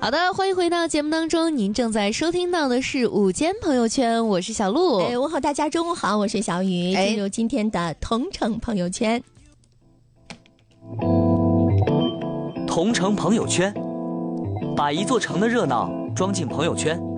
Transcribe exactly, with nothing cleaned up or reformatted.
好的，欢迎回到节目当中，您正在收听到的是午间朋友圈，我是小鹿。 哎，问候大家中午好，我是小雨。 哎、 进入今天的同城朋友圈。 同城朋友圈，把一座城的热闹装进朋友圈。